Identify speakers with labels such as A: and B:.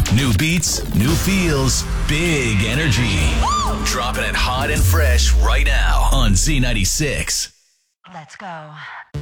A: New beats, new feels, big energy. Dropping it hot and fresh right now on Z96.
B: Let's go.